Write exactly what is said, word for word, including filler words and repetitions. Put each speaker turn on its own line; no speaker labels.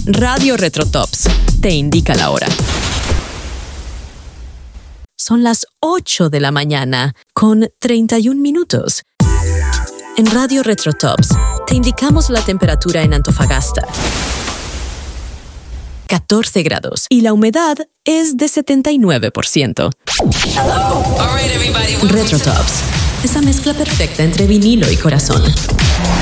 Radio Retrotops te indica la hora. Son las ocho de la mañana con treinta y un minutos. En Radio Retrotops te indicamos la temperatura en Antofagasta. catorce grados y la humedad es de setenta y nueve por ciento. Retrotops, esa mezcla perfecta entre vinilo y corazón.